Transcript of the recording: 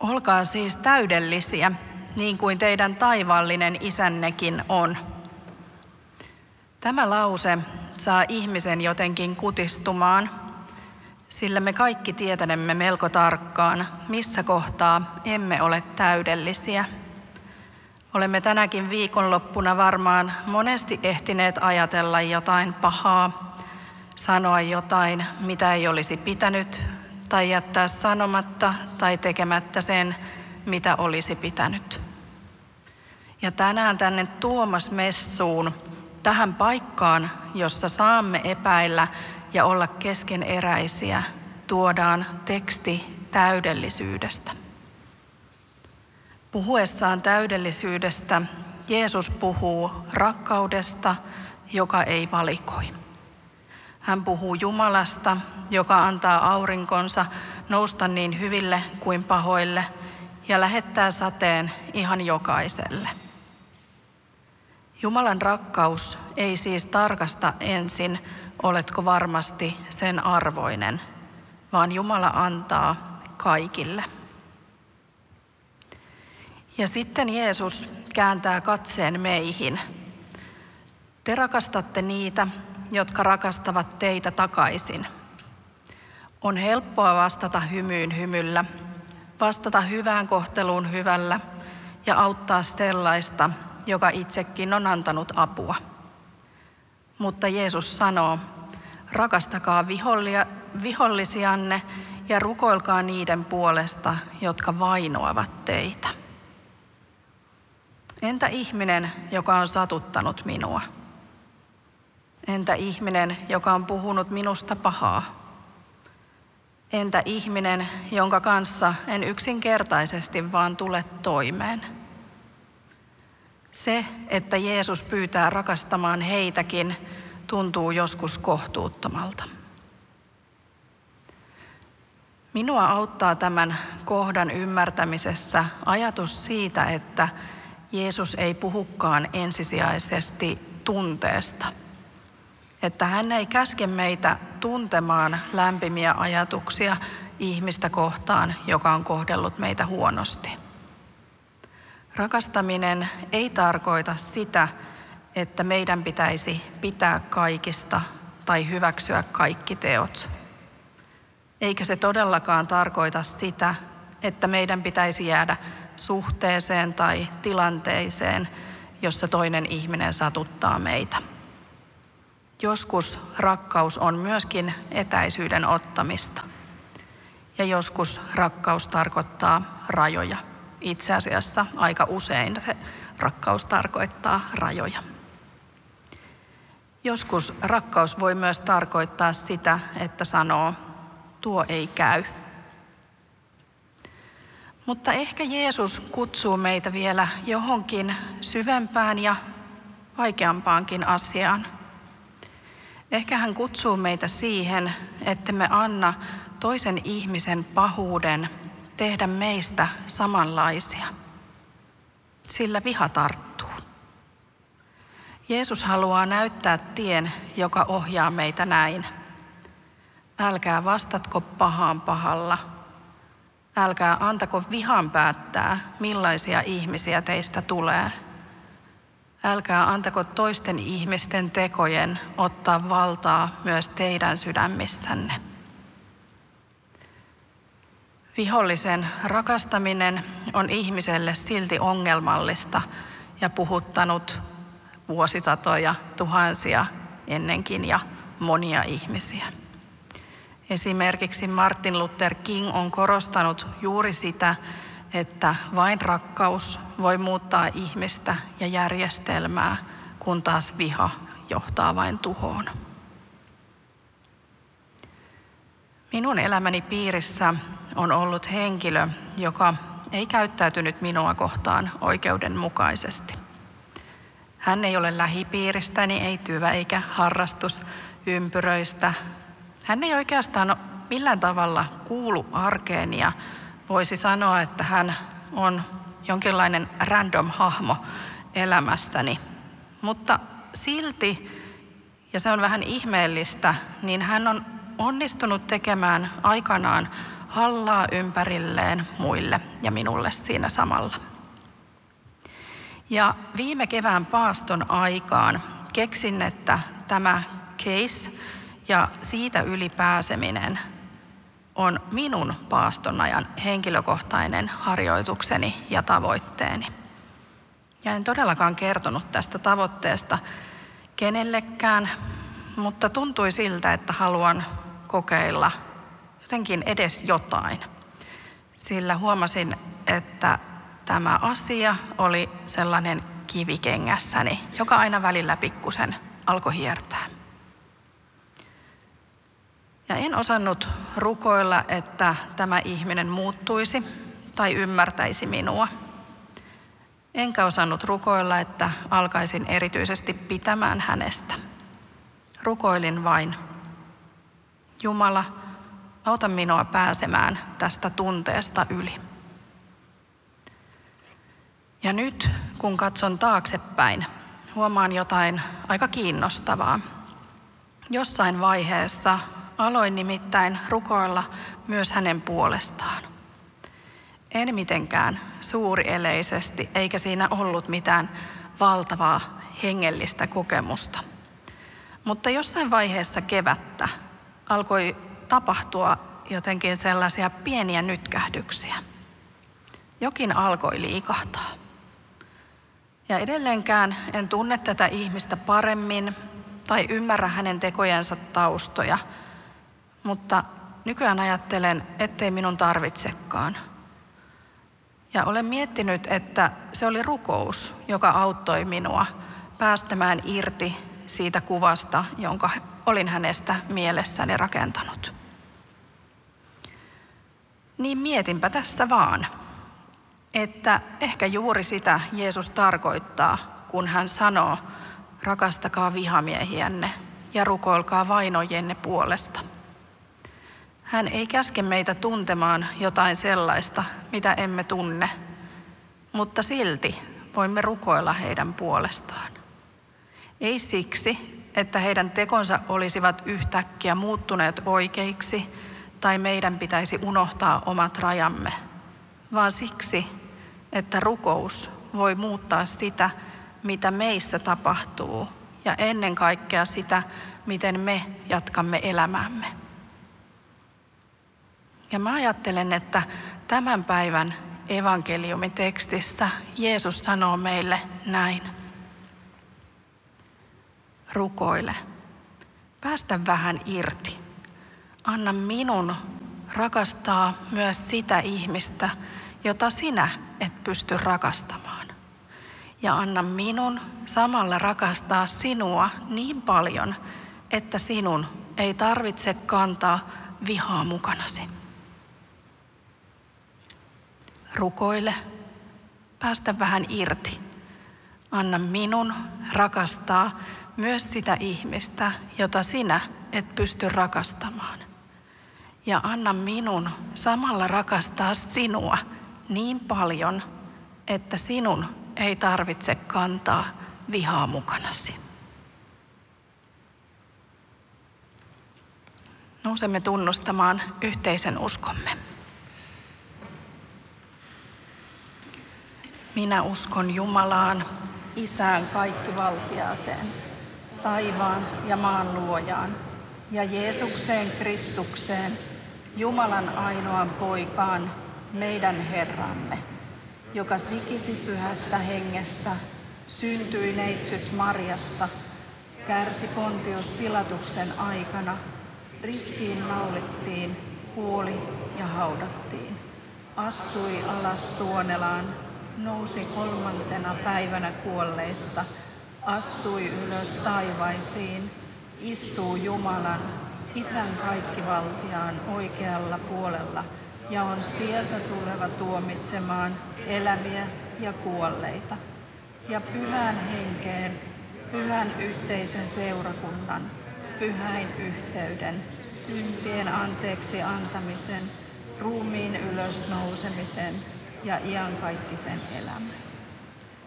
Olkaa siis täydellisiä, niin kuin teidän taivaallinen isännekin on. Tämä lause saa ihmisen jotenkin kutistumaan, sillä me kaikki tietänemme melko tarkkaan, missä kohtaa emme ole täydellisiä. Olemme tänäkin viikonloppuna varmaan monesti ehtineet ajatella jotain pahaa, sanoa jotain, mitä ei olisi pitänyt, tai jättää sanomatta tai tekemättä sen, mitä olisi pitänyt. Ja tänään tänne Tuomas-messuun, tähän paikkaan, jossa saamme epäillä ja olla keskeneräisiä, tuodaan teksti täydellisyydestä. Puhuessaan täydellisyydestä Jeesus puhuu rakkaudesta, joka ei valikoi. Hän puhuu Jumalasta, joka antaa aurinkonsa nousta niin hyville kuin pahoille ja lähettää sateen ihan jokaiselle. Jumalan rakkaus ei siis tarkasta ensin, oletko varmasti sen arvoinen, vaan Jumala antaa kaikille. Ja sitten Jeesus kääntää katseen meihin. Te rakastatte niitä, jotka rakastavat teitä takaisin. On helppoa vastata hymyyn hymyllä, vastata hyvään kohteluun hyvällä ja auttaa sellaista, joka itsekin on antanut apua. Mutta Jeesus sanoo, rakastakaa vihollisianne ja rukoilkaa niiden puolesta, jotka vainoavat teitä. Entä ihminen, joka on satuttanut minua? Entä ihminen, joka on puhunut minusta pahaa? Entä ihminen, jonka kanssa en yksinkertaisesti vaan tule toimeen? Se, että Jeesus pyytää rakastamaan heitäkin, tuntuu joskus kohtuuttomalta. Minua auttaa tämän kohdan ymmärtämisessä ajatus siitä, että Jeesus ei puhukaan ensisijaisesti tunteesta. Että hän ei käske meitä tuntemaan lämpimiä ajatuksia ihmistä kohtaan, joka on kohdellut meitä huonosti. Rakastaminen ei tarkoita sitä, että meidän pitäisi pitää kaikista tai hyväksyä kaikki teot. Eikä se todellakaan tarkoita sitä, että meidän pitäisi jäädä suhteeseen tai tilanteeseen, jossa toinen ihminen satuttaa meitä. Joskus rakkaus on myöskin etäisyyden ottamista. Ja joskus rakkaus tarkoittaa rajoja. Itse asiassa aika usein se rakkaus tarkoittaa rajoja. Joskus rakkaus voi myös tarkoittaa sitä, että sanoo, tuo ei käy. Mutta ehkä Jeesus kutsuu meitä vielä johonkin syvempään ja vaikeampaankin asiaan. Ehkä hän kutsuu meitä siihen, että me anna toisen ihmisen pahuuden tehdä meistä samanlaisia. Sillä viha tarttuu. Jeesus haluaa näyttää tien, joka ohjaa meitä näin. Älkää vastatko pahaan pahalla. Älkää antako vihan päättää, millaisia ihmisiä teistä tulee. Älkää antako toisten ihmisten tekojen ottaa valtaa myös teidän sydämissänne. Vihollisen rakastaminen on ihmiselle silti ongelmallista ja puhuttanut vuosisatoja, tuhansia ennenkin ja monia ihmisiä. Esimerkiksi Martin Luther King on korostanut juuri sitä, että vain rakkaus voi muuttaa ihmistä ja järjestelmää, kun taas viha johtaa vain tuhoon. Minun elämäni piirissä on ollut henkilö, joka ei käyttäytynyt minua kohtaan oikeudenmukaisesti. Hän ei ole lähipiiristäni, ei työ- eikä harrastusympyröistä. Hän ei oikeastaan millään tavalla kuulu arkeeni ja voisi sanoa, että hän on jonkinlainen random hahmo elämässäni. Mutta silti, ja se on vähän ihmeellistä, niin hän on onnistunut tekemään aikanaan hallaa ympärilleen muille ja minulle siinä samalla. Ja viime kevään paaston aikaan keksin, että tämä case ja siitä ylipääseminen on minun paaston ajan henkilökohtainen harjoitukseni ja tavoitteeni. Ja en todellakaan kertonut tästä tavoitteesta kenellekään, mutta tuntui siltä, että haluan kokeilla jotenkin edes jotain. Sillä huomasin, että tämä asia oli sellainen kivi kengässäni, joka aina välillä pikkusen alkoi hiertää. Ja en osannut rukoilla, että tämä ihminen muuttuisi tai ymmärtäisi minua. Enkä osannut rukoilla, että alkaisin erityisesti pitämään hänestä. Rukoilin vain: Jumala, auta minua pääsemään tästä tunteesta yli. Ja nyt, kun katson taaksepäin, huomaan jotain aika kiinnostavaa. Jossain vaiheessa aloin nimittäin rukoilla myös hänen puolestaan. En mitenkään suurieleisesti, eikä siinä ollut mitään valtavaa hengellistä kokemusta. Mutta jossain vaiheessa kevättä alkoi tapahtua jotenkin sellaisia pieniä nytkähdyksiä. Jokin alkoi liikahtaa. Ja edelleenkään en tunne tätä ihmistä paremmin tai ymmärrä hänen tekojensa taustoja, mutta nykyään ajattelen, ettei minun tarvitsekaan. Ja olen miettinyt, että se oli rukous, joka auttoi minua päästämään irti siitä kuvasta, jonka olin hänestä mielessäni rakentanut. Niin mietinpä tässä vaan, että ehkä juuri sitä Jeesus tarkoittaa, kun hän sanoo: rakastakaa vihamiehiänne ja rukoilkaa vainojenne puolesta. Hän ei käske meitä tuntemaan jotain sellaista, mitä emme tunne, mutta silti voimme rukoilla heidän puolestaan. Ei siksi, että heidän tekonsa olisivat yhtäkkiä muuttuneet oikeiksi tai meidän pitäisi unohtaa omat rajamme, vaan siksi, että rukous voi muuttaa sitä, mitä meissä tapahtuu, ja ennen kaikkea sitä, miten me jatkamme elämäämme. Ja mä ajattelen, että tämän päivän evankeliumin tekstissä Jeesus sanoo meille näin: rukoile, päästä vähän irti. Anna minun rakastaa myös sitä ihmistä, jota sinä et pysty rakastamaan. Ja anna minun samalla rakastaa sinua niin paljon, että sinun ei tarvitse kantaa vihaa mukanasi. Rukoile, päästä vähän irti. Anna minun rakastaa myös sitä ihmistä, jota sinä et pysty rakastamaan. Ja anna minun samalla rakastaa sinua niin paljon, että sinun ei tarvitse kantaa vihaa mukanasi. Nousemme tunnustamaan yhteisen uskomme. Minä uskon Jumalaan, Isään kaikkivaltiaaseen, taivaan ja maan luojaan, ja Jeesukseen Kristukseen, Jumalan ainoan poikaan, meidän Herramme, joka sikisi pyhästä hengestä, syntyi neitsyt Marjasta, kärsi Pontius Pilatuksen aikana, ristiin naulittiin, kuoli ja haudattiin, astui alas Tuonelaan, nousi 3. päivänä kuolleista, astui ylös taivaisiin, istuu Jumalan, Isän kaikkivaltiaan oikealla puolella ja on sieltä tuleva tuomitsemaan eläviä ja kuolleita. Ja pyhän henkeen, pyhän yhteisen seurakunnan, pyhäin yhteyden, syntien anteeksi antamisen, ruumiin ylösnousemisen ja iankaikkisen elämän.